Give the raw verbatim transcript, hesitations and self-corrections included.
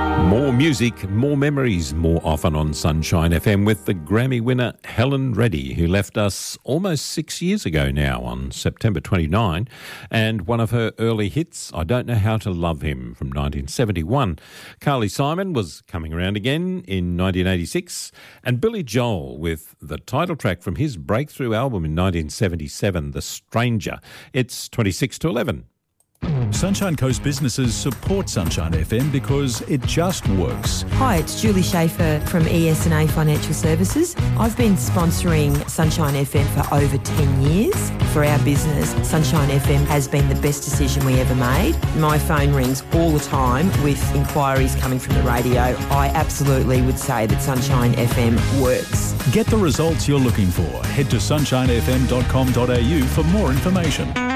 More music, more memories, more often on Sunshine F M with the Grammy winner Helen Reddy, who left us almost six years ago now on September twenty-ninth. And one of her early hits, I Don't Know How to Love Him, from nineteen seventy-one. Carly Simon was coming around again in nineteen eighty-six. And Billy Joel with the title track from his breakthrough album in nineteen seventy-seven, The Stranger. It's twenty-six to eleven. Sunshine Coast businesses support Sunshine F M because it just works. Hi, it's Julie Schaefer from E S and A Financial Services. I've been sponsoring Sunshine F M for over ten years. For our business, Sunshine F M has been the best decision we ever made. My phone rings all the time with inquiries coming from the radio. I absolutely would say that Sunshine F M works. Get the results you're looking for. Head to sunshine f m dot com dot a u for more information.